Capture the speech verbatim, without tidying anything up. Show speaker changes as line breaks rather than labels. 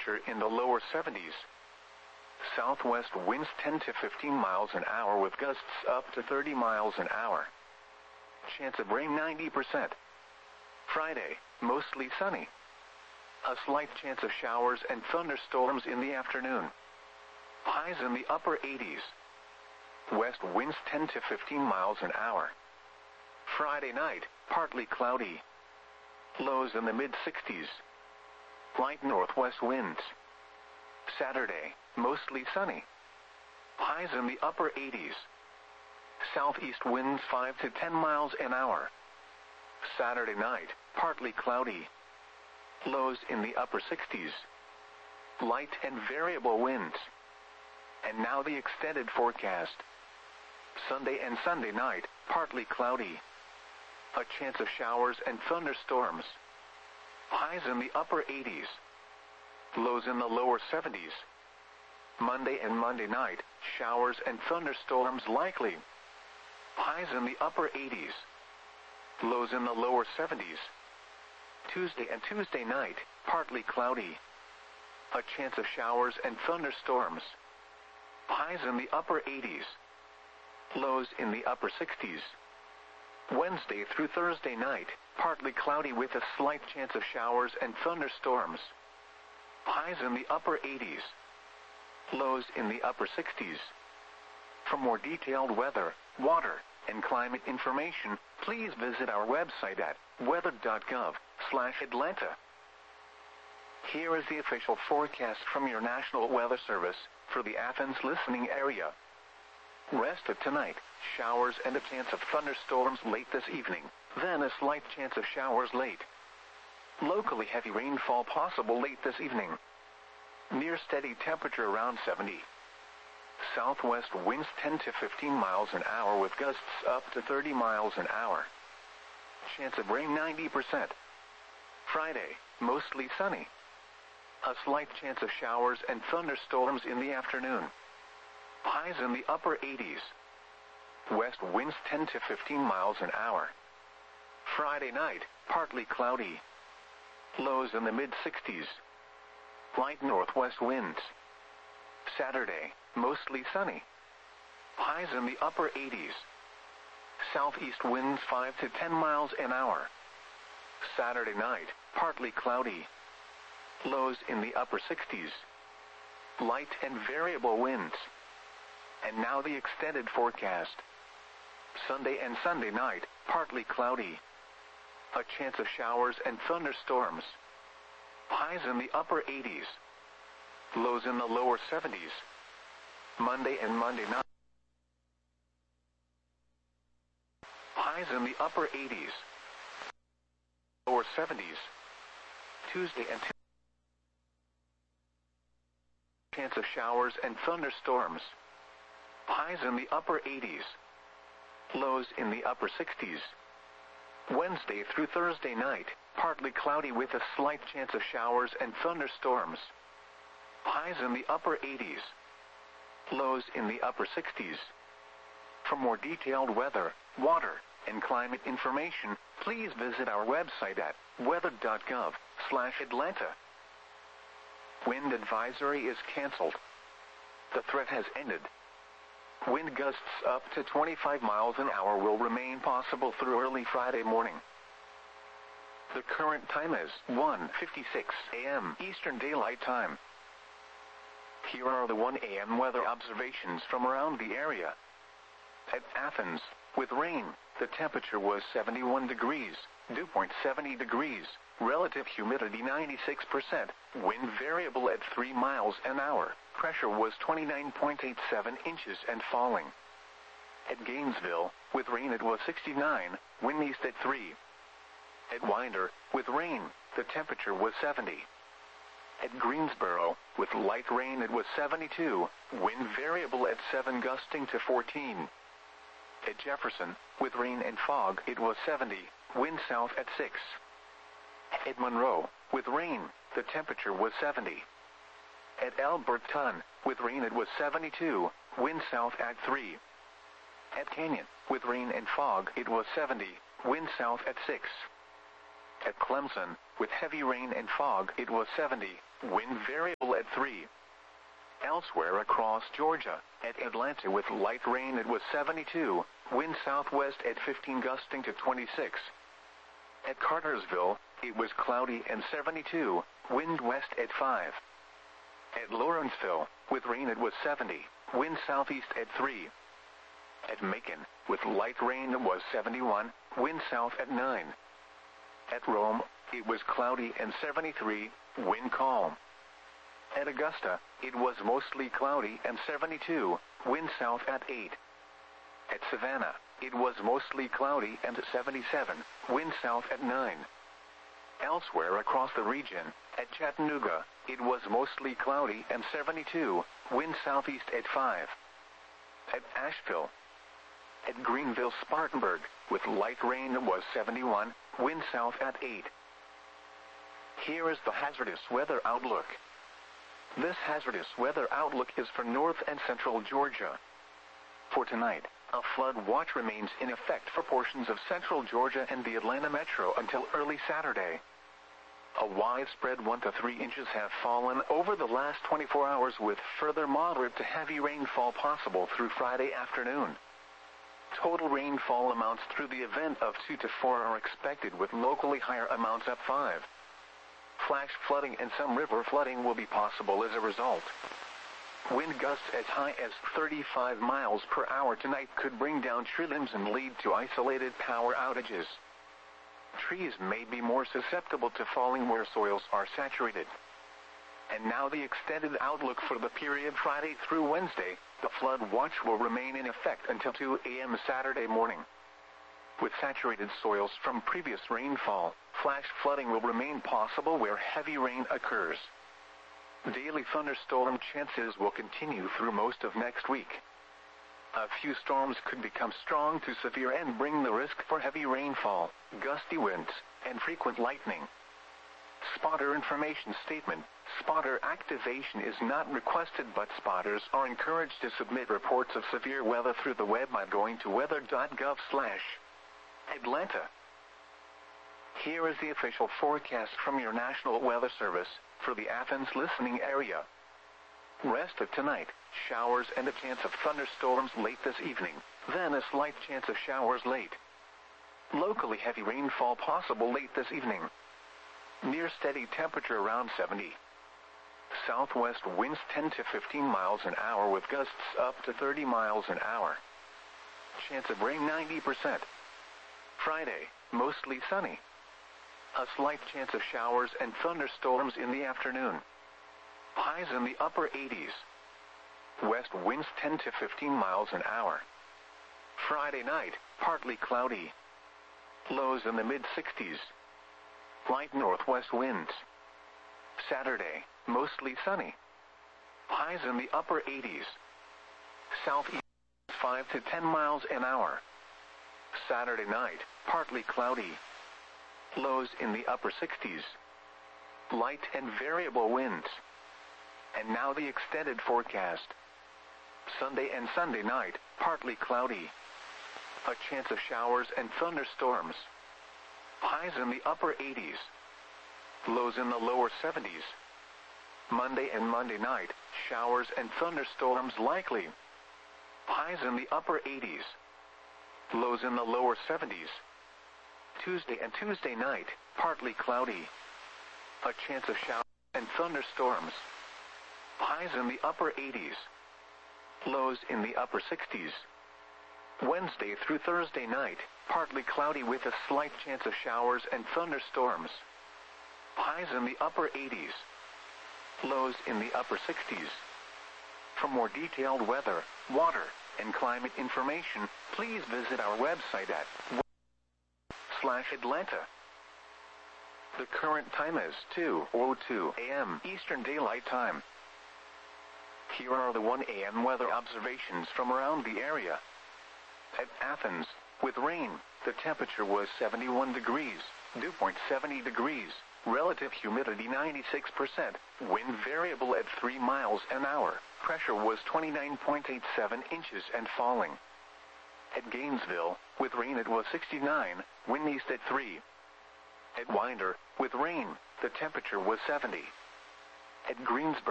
temperature in the lower seventies. Southwest winds ten to fifteen miles an hour with gusts up to thirty miles an hour. Chance of rain ninety percent. Friday, mostly sunny. A slight chance of showers and thunderstorms in the afternoon. Highs in the upper eighties. West winds ten to fifteen miles an hour. Friday night, partly cloudy. Lows in the mid-sixties. Light northwest winds. Saturday, mostly sunny. Highs in the upper eighties. Southeast winds five to ten miles an hour. Saturday night, partly cloudy. Lows in the upper sixties. Light and variable winds. And now the extended forecast. Sunday and Sunday night, partly cloudy. A chance of showers and thunderstorms. Highs in the upper eighties. Lows in the lower seventies. Monday and Monday night, showers and thunderstorms likely. Highs in the upper eighties. Lows in the lower seventies. Tuesday and Tuesday night, partly cloudy. A chance of showers and thunderstorms. Highs in the upper eighties. Lows in the upper sixties. Wednesday through Thursday night, partly cloudy with a slight chance of showers and thunderstorms. Highs in the upper eighties. Lows in the upper sixties. For more detailed weather, water, and climate information, please visit our website at weather dot gov slash Atlanta. Here is the official forecast from your National Weather Service for the Athens listening area. Rest of tonight, showers and a chance of thunderstorms late this evening, then a slight chance of showers late. Locally heavy rainfall possible late this evening. Near steady temperature around seventy. Southwest winds ten to fifteen miles an hour with gusts up to thirty miles an hour. Chance of rain ninety percent. Friday, mostly sunny. A slight chance of showers and thunderstorms in the afternoon. Highs in the upper eighties. West winds ten to fifteen miles an hour. Friday night, partly cloudy. Lows in the mid-sixties. Light northwest winds. Saturday, mostly sunny. Highs in the upper eighties. Southeast winds five to ten miles an hour. Saturday night, partly cloudy. Lows in the upper sixties. Light and variable winds. And now the extended forecast. Sunday and Sunday night, partly cloudy. A chance of showers and thunderstorms. Highs in the upper eighties. Lows in the lower seventies. Monday and Monday night. Highs in the upper eighties. Lower seventies. Tuesday and Tuesday. Chance of showers and thunderstorms. Highs in the upper eighties. Lows in the upper sixties. Wednesday through Thursday night, partly cloudy with a slight chance of showers and thunderstorms. Highs in the upper eighties. Lows in the upper sixties. For more detailed weather, water, and climate information, please visit our website at weather dot gov slash Atlanta. Wind advisory is canceled. The threat has ended. Wind gusts up to twenty-five miles an hour will remain possible through early Friday morning. The current time is one fifty-six a m Eastern Daylight Time. Here are the one a m weather observations from around the area. At Athens, with rain, the temperature was seventy-one degrees, dew point seventy degrees, relative humidity ninety-six percent, wind variable at three miles an hour, pressure was twenty-nine point eight seven inches and falling. At Gainesville, with rain it was sixty-nine, wind east at three. At Winder, with rain, the temperature was seventy. At Greensboro, with light rain it was seventy-two, wind variable at seven gusting to fourteen. At Jefferson, with rain and fog it was seventy, wind south at six. At Monroe, with rain, the temperature was seventy. At Alberton, with rain it was seventy-two, wind south at three. At Canyon, with rain and fog it was seventy, wind south at six. At Clemson, with heavy rain and fog it was seventy, wind variable at three. Elsewhere across Georgia, at Atlanta with light rain it was seventy-two, wind southwest at fifteen gusting to twenty-six. At Cartersville, it was cloudy and seventy-two, wind west at five. At Lawrenceville, with rain it was seventy, wind southeast at three. At Macon, with light rain it was seventy-one, wind south at nine. At Rome, it was cloudy and seventy-three, wind calm. At Augusta, it was mostly cloudy and seventy-two, wind south at eight. At Savannah, it was mostly cloudy and seventy-seven, wind south at nine. Elsewhere across the region, at Chattanooga, it was mostly cloudy and seventy-two, wind southeast at five. At Asheville, at Greenville-Spartanburg, with light rain it was seventy-one, wind south at eight. Here is the hazardous weather outlook. This hazardous weather outlook is for north and central Georgia. For tonight, a flood watch remains in effect for portions of central Georgia and the Atlanta metro until early Saturday. A widespread one to three inches have fallen over the last twenty-four hours, with further moderate to heavy rainfall possible through Friday afternoon. Total rainfall amounts through the event of two to four are expected, with locally higher amounts up five. Flash flooding and some river flooding will be possible as a result. Wind gusts as high as thirty-five miles per hour tonight could bring down tree limbs and lead to isolated power outages. Trees may be more susceptible to falling where soils are saturated. And now the extended outlook for the period Friday through Wednesday. The flood watch will remain in effect until two A M Saturday morning. With saturated soils from previous rainfall, flash flooding will remain possible where heavy rain occurs. Daily thunderstorm chances will continue through most of next week. A few storms could become strong to severe and bring the risk for heavy rainfall, gusty winds, and frequent lightning. Spotter information statement. Spotter activation is not requested, but spotters are encouraged to submit reports of severe weather through the web by going to weather dot gov slash Atlanta. Here is the official forecast from your National Weather Service for the Athens listening area. Rest of tonight, showers and a chance of thunderstorms late this evening, then a slight chance of showers late. Locally heavy rainfall possible late this evening. Near steady temperature around seventy. Southwest winds ten to fifteen miles an hour with gusts up to thirty miles an hour. Chance of rain ninety percent. Friday, mostly sunny. A slight chance of showers and thunderstorms in the afternoon. Highs in the upper eighties. West winds ten to fifteen miles an hour. Friday night, partly cloudy. Lows in the mid sixties. Light northwest winds. Saturday, mostly sunny. Highs in the upper eighties. Southeast five to ten miles an hour. Saturday night, partly cloudy. Lows in the upper sixties. Light and variable winds. And now the extended forecast. Sunday and Sunday night, partly cloudy. A chance of showers and thunderstorms. Highs in the upper eighties. Lows in the lower seventies. Monday and Monday night, showers and thunderstorms likely. Highs in the upper eighties. Lows in the lower seventies. Tuesday and Tuesday night, partly cloudy. A chance of showers and thunderstorms. Highs in the upper eighties. Lows in the upper sixties. Wednesday through Thursday night, partly cloudy with a slight chance of showers and thunderstorms. Highs in the upper eighties. Lows in the upper sixties. For more detailed weather, water, and climate information, please visit our website at slash Atlanta. The current time is two oh two A M Eastern Daylight Time. Here are the one A M weather observations from around the area. At Athens, with rain, the temperature was seventy-one degrees, dew point seventy degrees, relative humidity ninety-six percent, wind variable at three miles an hour, pressure was twenty-nine point eight seven inches and falling. At Gainesville, with rain it was sixty-nine, wind east at three. At Winder, with rain, the temperature was seventy. at Greensboro.